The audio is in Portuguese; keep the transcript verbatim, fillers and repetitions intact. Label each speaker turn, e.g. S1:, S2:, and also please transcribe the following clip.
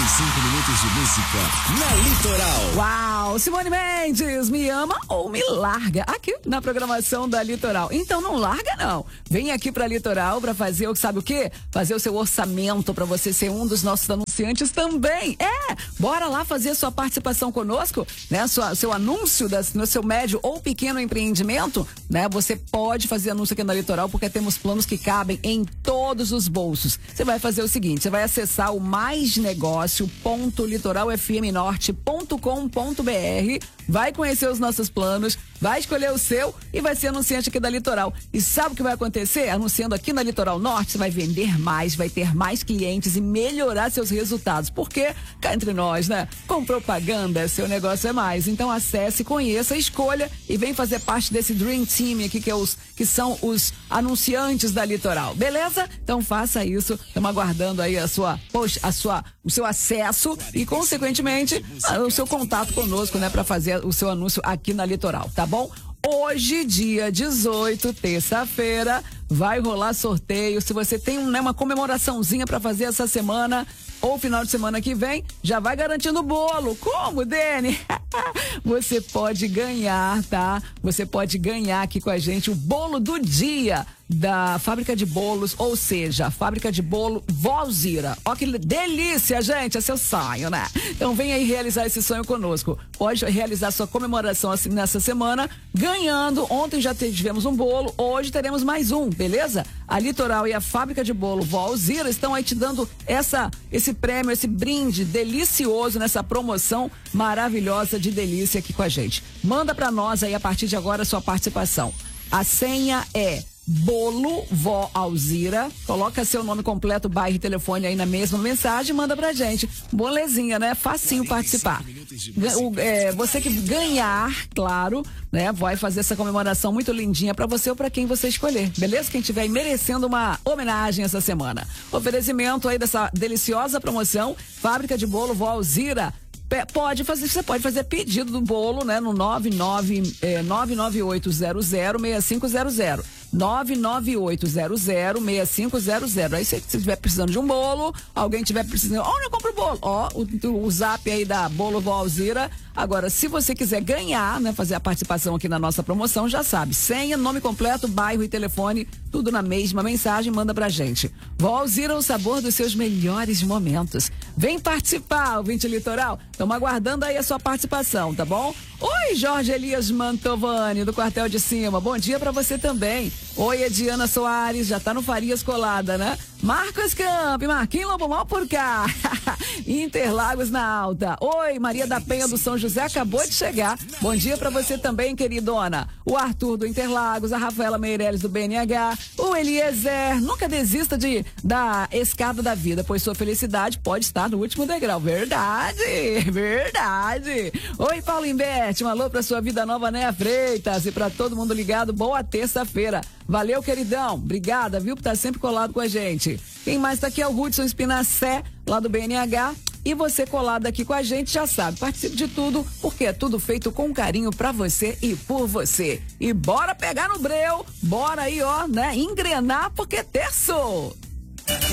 S1: e cinco minutos de música na Litoral.
S2: Uau! Simone Mendes, me ama ou me larga? Aqui na programação da Litoral. Então não larga não. Vem aqui pra Litoral pra fazer o sabe o quê? Fazer o seu orçamento pra você ser um dos nossos anunciantes também. É! Bora lá fazer a sua participação conosco, né? Sua, seu anúncio das, no seu médio ou pequeno empreendimento, né? Você pode fazer anúncio aqui na Litoral porque temos planos que cabem em todos os bolsos. Você vai fazer o seguinte, você vai acessar o mais negócio ponto litoral f m norte ponto com ponto b r, vai conhecer os nossos planos, vai escolher o seu e vai ser anunciante aqui da Litoral. E sabe o que vai acontecer? Anunciando aqui na Litoral Norte, você vai vender mais, vai ter mais clientes e melhorar seus resultados. Porque, cá entre nós, né? Com propaganda, seu negócio é mais. Então acesse, conheça, escolha e vem fazer parte desse Dream Team aqui, que, é os, que são os anunciantes da Litoral. Beleza? Então faça isso. Estamos aguardando aí a sua, poxa, a sua, o seu acesso e, consequentemente, o seu contato conosco, né? Para fazer o seu anúncio aqui na Litoral, tá bom? Hoje, dia dezoito, terça-feira, vai rolar sorteio. Se você tem né, uma comemoraçãozinha para fazer essa semana ou final de semana que vem, já vai garantindo o bolo. Como, Dene? Você pode ganhar, tá? Você pode ganhar aqui com a gente o bolo do dia da Fábrica de Bolos, ou seja, a Fábrica de Bolo Valzira. Ó que delícia, gente, é seu sonho, né? Então vem aí realizar esse sonho conosco. Pode realizar sua comemoração assim nessa semana, ganhando. Ontem já tivemos um bolo, hoje teremos mais um, beleza? A Litoral e a Fábrica de Bolo Valzira estão aí te dando essa, esse prêmio, esse brinde delicioso nessa promoção maravilhosa de delícia aqui com a gente. Manda pra nós aí a partir de agora a sua participação. A senha é Bolo Vó Alzira, coloca seu nome completo, bairro e telefone aí na mesma mensagem, manda pra gente. Bolezinha, né? Facinho participar. O, é, você que ganhar, claro, né? Vai fazer essa comemoração muito lindinha pra você ou pra quem você escolher, beleza? Quem estiver merecendo uma homenagem essa semana. Oferecimento aí dessa deliciosa promoção, Fábrica de Bolo Vó Alzira. Pode fazer, você pode fazer pedido do bolo, né? No nove nove oito zero zero seis cinco zero zero. nove nove oito zero zero seis cinco zero zero. Aí se você estiver precisando de um bolo, alguém estiver precisando, onde eu compro o bolo? Ó, o, o zap aí da Bolo Valzira. Agora, se você quiser ganhar, né, fazer a participação aqui na nossa promoção, já sabe, senha, nome completo, bairro e telefone, tudo na mesma mensagem, manda pra gente. Valzira, o sabor dos seus melhores momentos. Vem participar, ouvinte Litoral. Estamos aguardando aí a sua participação, tá bom? Oi, Jorge Elias Mantovani, do Quartel de Cima. Bom dia pra você também. Oi, Ediana Soares, já tá no Farias Colada, né? Marcos Camp, Marquinhos Lobo Mal por cá. Interlagos na Alta. Oi, Maria da Penha do São José acabou de chegar. Bom dia pra você também, queridona. O Arthur do Interlagos, a Rafaela Meireles do B N H, o Eliezer. Nunca desista de da escada da vida, pois sua felicidade pode estar no último degrau. Verdade, verdade. Oi, Paulo Imbete, um alô pra sua vida nova, Néa Freitas, e pra todo mundo ligado, boa terça-feira. Valeu, queridão. Obrigada, viu, por estar sempre colado com a gente. Quem mais tá aqui é o Hudson Espinacé, lá do B N H. E você colado aqui com a gente já sabe, participe de tudo, porque é tudo feito com carinho pra você e por você. E bora pegar no breu, bora aí, ó, né, engrenar, porque terçou.